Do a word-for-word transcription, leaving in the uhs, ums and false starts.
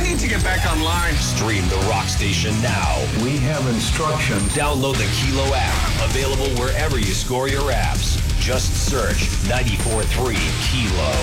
need to get back online. Stream the Rock Station now. We have instructions. Download the Kilo app. Available wherever you score your apps. Just search ninety-four point three Kilo.